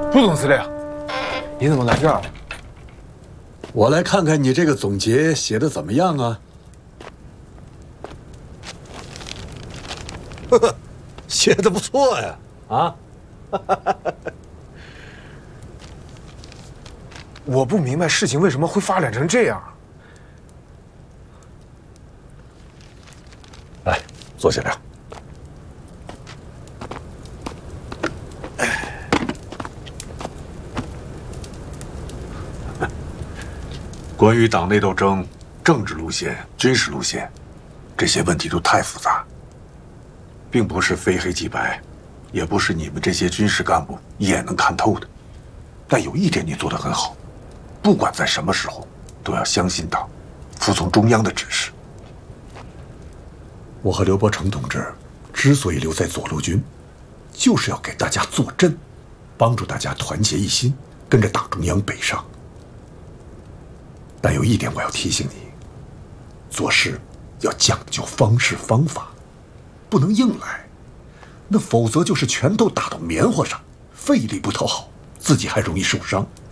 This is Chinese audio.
朱总司令，你怎么来这儿了？ 我来看看你这个总结写的怎么样啊？ 呵呵，写的不错呀！啊， 我不明白事情为什么会发展成这样。 来，坐下聊。 关于党内斗争、政治路线、军事路线，这些问题都太复杂，并不是非黑即白，也不是你们这些军事干部一眼能看透的。但有一点你做得很好，不管在什么时候，都要相信党，服从中央的指示。我和刘伯承同志之所以留在左路军，就是要给大家坐镇，帮助大家团结一心，跟着党中央北上。但有一点我要提醒你，做事要讲究方式方法，不能硬来，那否则就是拳头打到棉花上，费力不讨好，自己还容易受伤。